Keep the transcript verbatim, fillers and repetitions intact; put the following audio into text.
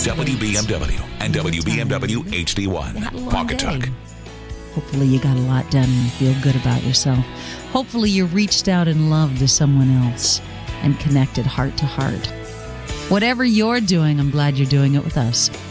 W B M W, and W B M W H D one. Pawcatuck. Hopefully you got a lot done and feel good about yourself. Hopefully you reached out in love to someone else and connected heart to heart. Whatever you're doing, I'm glad you're doing it with us.